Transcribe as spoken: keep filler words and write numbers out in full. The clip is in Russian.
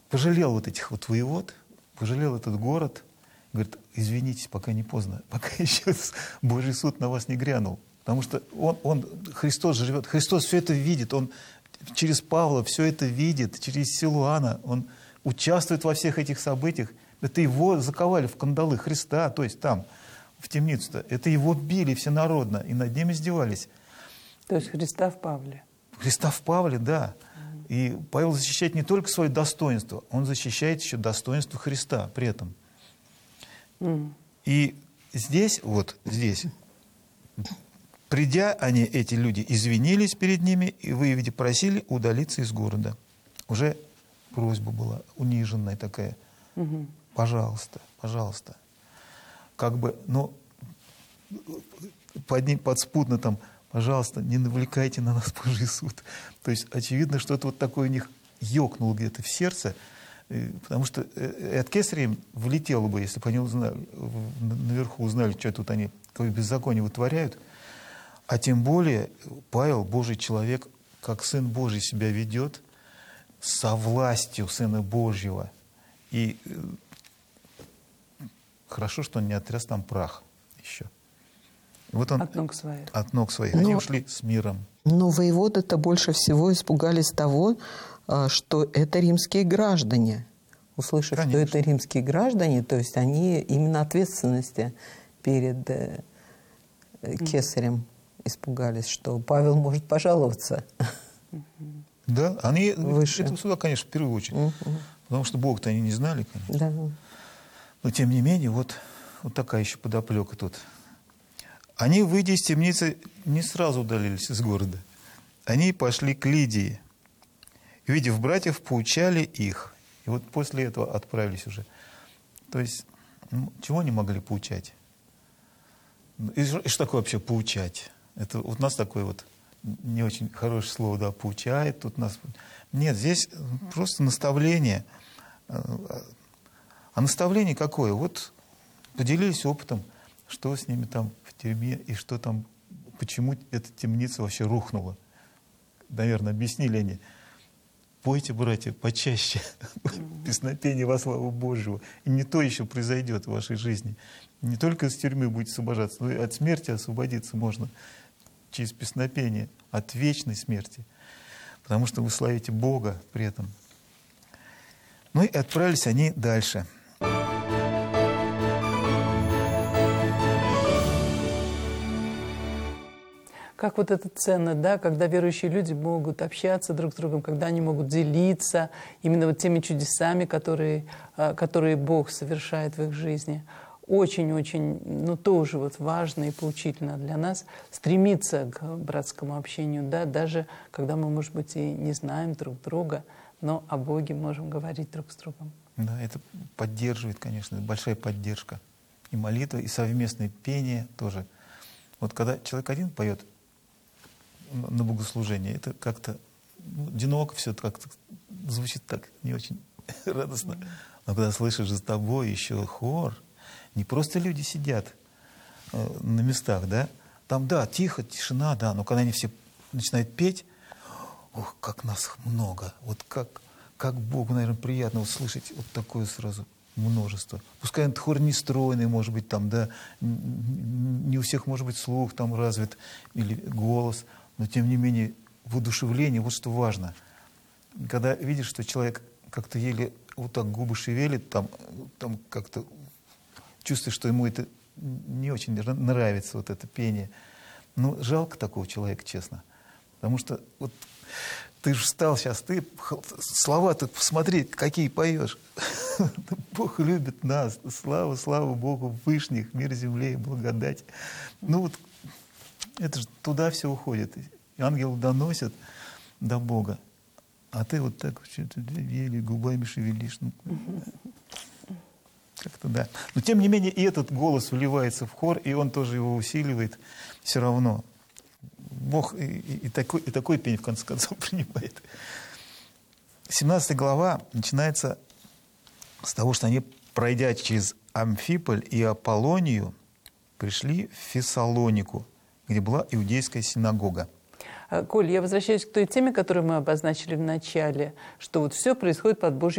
пожалел вот этих вот воевод, пожалел этот город, говорит, извинитесь, пока не поздно, пока еще Божий суд на вас не грянул. Потому что он, он, Христос живет, Христос все это видит, Он через Павла все это видит, через Силуана, Он участвует во всех этих событиях. Это Его заковали в кандалы Христа, то есть там, в темницу-то. Это Его били всенародно и над Ним издевались. То есть Христа в Павле. Христа в Павле, да. И Павел защищает не только свое достоинство, он защищает еще достоинство Христа при этом. Mm. И здесь, вот здесь, придя они, эти люди, извинились перед ними и, выявили, просили удалиться из города. Уже просьба была униженная такая. Mm-hmm. Пожалуйста, пожалуйста. Как бы, ну, под ним подспудно там, пожалуйста, не навлекайте на нас Божий суд. То есть, очевидно, что-то вот такое у них ёкнуло где-то в сердце, потому что от Кесаря им влетело бы, если бы они узнали, наверху узнали, что тут они, какое беззаконие вытворяют. А тем более Павел, Божий человек, как Сын Божий себя ведет, со властью Сына Божьего. И хорошо, что он не отряс там прах еще. Вот он, от ног своих. От ног своих. Они но, ушли с миром. Но воеводы-то больше всего испугались того, что это римские граждане. Услышав, Конечно. Что это римские граждане, то есть они именно ответственности перед э, Кесарем испугались, что Павел может пожаловаться. Да, они выше. Это сюда, конечно, в первую очередь. Uh-huh. Потому что Бога-то они не знали, конечно. Да. Но тем не менее, вот, вот такая еще подоплека тут. Они, выйдя из темницы, не сразу удалились из города. Они пошли к Лидии. Увидев братьев, поучали их. И вот после этого отправились уже. То есть, ну, чего они могли поучать? И что, и что такое вообще поучать? Это вот у нас такое вот не очень хорошее слово, да, поучает. Тут нас... Нет, здесь просто наставление. А наставление какое? Вот поделились опытом, что с ними там в тюрьме, и что там, почему эта темница вообще рухнула. Наверное, объяснили они. Пойте, братья, почаще песнопение во славу Божию. И не то еще произойдет в вашей жизни. Не только из тюрьмы будете освобождаться, но и от смерти освободиться можно через песнопение, от вечной смерти. Потому что вы славите Бога при этом. Ну и отправились они дальше. Как вот это ценно, да, когда верующие люди могут общаться друг с другом, когда они могут делиться именно вот теми чудесами, которые, которые Бог совершает в их жизни. Очень-очень, ну, тоже вот важно и поучительно для нас стремиться к братскому общению, да, даже когда мы, может быть, и не знаем друг друга, но о Боге можем говорить друг с другом. Да, это поддерживает, конечно, большая поддержка. И молитва, и совместное пение тоже. Вот когда человек один поет на богослужении, это как-то ну, одиноко все, как-то звучит так не очень радостно. Но когда слышишь за тобой еще хор, не просто люди сидят э, на местах, да, там, да, тихо, тишина, да, но когда они все начинают петь, ох, как нас много, вот как, как Богу, наверное, приятно услышать вот такое сразу множество. Пускай этот хор не стройный, может быть, там, да, не у всех, может быть, слух там развит или голос, но, тем не менее, воодушевление, вот что важно. Когда видишь, что человек как-то еле вот так губы шевелит, там, там как-то чувствуешь, что ему это не очень нравится, вот это пение. Ну, жалко такого человека, честно. Потому что вот ты же встал сейчас, ты слова-то посмотри, какие поешь. Бог любит нас. Слава, слава Богу, вышних, мир земле и благодать. Ну вот это же туда все уходит. И ангелы доносят до Бога. А ты вот так что-то еле губами шевелишь. Ну, как-то да. Но тем не менее и этот голос вливается в хор, и он тоже его усиливает все равно. Бог и, и, и, такой, и такой пень в конце концов принимает. семнадцатая глава начинается с того, что они, пройдя через Амфиполь и Аполлонию, пришли в Фессалонику, где была иудейская синагога. Коль, я возвращаюсь к той теме, которую мы обозначили в начале, что вот все происходит под Божьим